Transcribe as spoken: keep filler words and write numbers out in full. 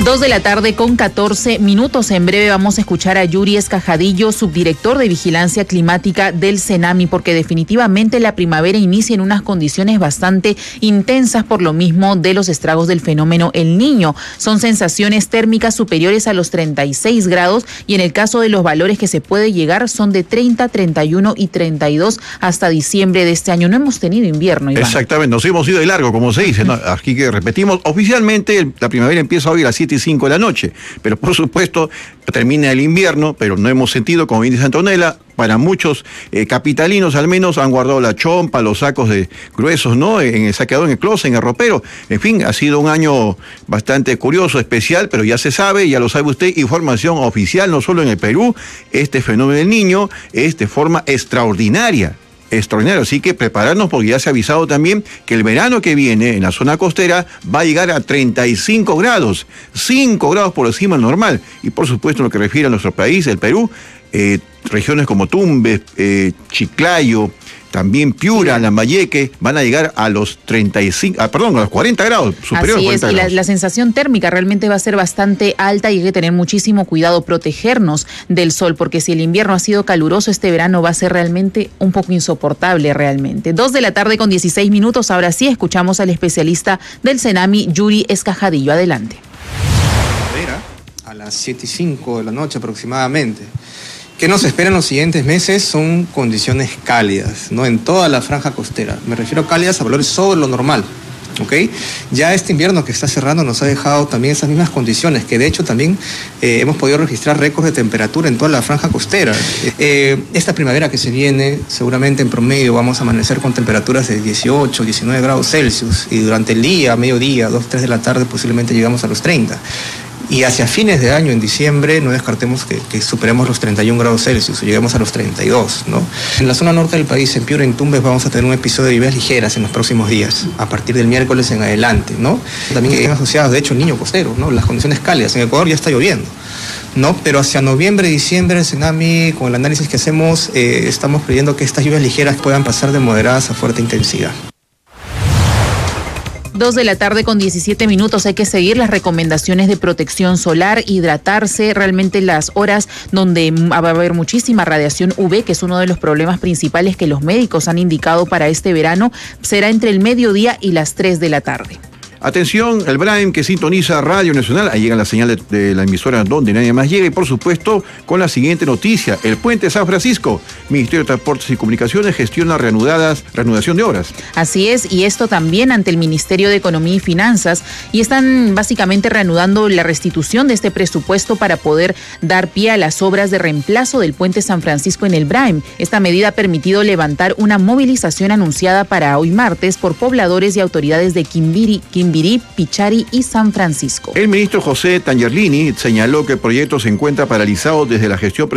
Dos de la tarde con catorce minutos. En breve vamos a escuchar a Yuri Escajadillo, subdirector de Vigilancia Climática del CENAMI, porque definitivamente la primavera inicia en unas condiciones bastante intensas por lo mismo de los estragos del fenómeno El Niño. Son sensaciones térmicas superiores a los treinta y seis grados y en el caso de los valores que se puede llegar son de treinta, treinta y uno y treinta y dos hasta diciembre de este año. No hemos tenido invierno, Iván. Exactamente, nos hemos ido de largo, como se dice, ¿no? Aquí que repetimos, oficialmente el, la primavera empieza hoy a las siete y cinco de la noche, pero por supuesto termina el invierno, pero no hemos sentido, como bien dice Antonella, para muchos eh, capitalinos al menos han guardado la chompa, los sacos de gruesos, ¿no? En el saqueador, en el closet, en el ropero. En fin, ha sido un año bastante curioso, especial, pero ya se sabe, ya lo sabe usted, información oficial, no solo en el Perú, este fenómeno del Niño es de forma extraordinaria. Extraordinario, así que prepararnos porque ya se ha avisado también que el verano que viene en la zona costera va a llegar a treinta y cinco grados, cinco grados por encima del normal. Y por supuesto en lo que refiere a nuestro país, el Perú, eh, regiones como Tumbes, eh, Chiclayo, también Piura, Lambayeque, van a llegar a los treinta y cinco, ah, perdón, a los cuarenta grados, superior Así a es, cuarenta y la, grados. la sensación térmica realmente va a ser bastante alta y hay que tener muchísimo cuidado, protegernos del sol, porque si el invierno ha sido caluroso, este verano va a ser realmente un poco insoportable realmente. Dos de la tarde con dieciséis minutos, ahora sí escuchamos al especialista del CENAMI, Yuri Escajadillo. Adelante. A las siete y cinco de la noche aproximadamente. ¿Qué nos espera en los siguientes meses? Son condiciones cálidas, ¿no? En toda la franja costera. Me refiero a cálidas a valores sobre lo normal, ¿ok? Ya este invierno que está cerrando nos ha dejado también esas mismas condiciones, que de hecho también eh, hemos podido registrar récords de temperatura en toda la franja costera. Eh, esta primavera que se viene, seguramente en promedio vamos a amanecer con temperaturas de dieciocho, diecinueve grados Celsius, y durante el día, mediodía, dos, tres de la tarde, posiblemente llegamos a los treinta. Y hacia fines de año, en diciembre, no descartemos que, que superemos los treinta y un grados Celsius o lleguemos a los treinta y dos, ¿no? En la zona norte del país, en Piura, en Tumbes, vamos a tener un episodio de lluvias ligeras en los próximos días, a partir del miércoles en adelante, ¿no? También están asociadas, de hecho, el Niño costero, ¿no? Las condiciones cálidas. En Ecuador ya está lloviendo, ¿no? Pero hacia noviembre, diciembre, el CENAMI, con el análisis que hacemos, eh, estamos creyendo que estas lluvias ligeras puedan pasar de moderadas a fuerte intensidad. Dos de la tarde con diecisiete minutos. Hay que seguir las recomendaciones de protección solar, hidratarse. Realmente las horas donde va a haber muchísima radiación U V, que es uno de los problemas principales que los médicos han indicado para este verano, será entre el mediodía y las tres de la tarde. Atención, el Brahim que sintoniza Radio Nacional, ahí llega la señal de, de la emisora donde nadie más llega, y por supuesto con la siguiente noticia: el puente San Francisco, Ministerio de Transportes y Comunicaciones gestiona reanudadas, reanudación de obras. Así es, y esto también ante el Ministerio de Economía y Finanzas, y están básicamente reanudando la restitución de este presupuesto para poder dar pie a las obras de reemplazo del puente San Francisco en el Brahim. Esta medida ha permitido levantar una movilización anunciada para hoy martes por pobladores y autoridades de Quimbiri, Quimbiri Quimbiri, Pichari y San Francisco. El ministro José Tangerlini señaló que el proyecto se encuentra paralizado desde la gestión